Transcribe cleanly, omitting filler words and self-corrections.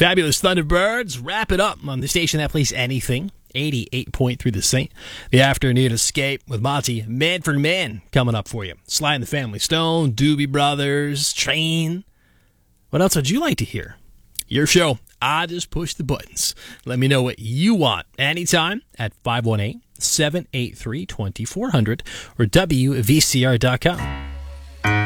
Fabulous Thunderbirds wrap it up on the station that plays anything. 88.3 The Saint. The Afternoon Escape with Monty Manford Man coming up for you. Sly and the Family Stone, Doobie Brothers, Train. What else would you like to hear? Your show. I just push the buttons. Let me know what you want anytime at 518-783-2400 or WVCR.com.